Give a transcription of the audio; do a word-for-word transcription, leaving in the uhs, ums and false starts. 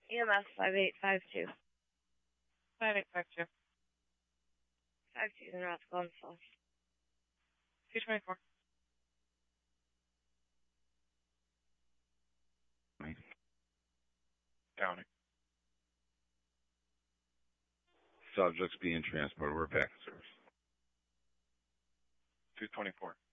E M S five eight five two. five eight five two. five two in Roscoe, so. two twenty-four. County. Subjects being transported. We're back, sir. two twenty-four.